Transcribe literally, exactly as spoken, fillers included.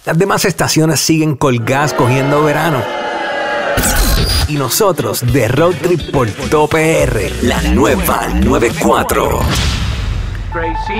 Las demás estaciones siguen colgadas cogiendo verano. Y nosotros de Road Trip por Top P R, la nueva noventa y cuatro.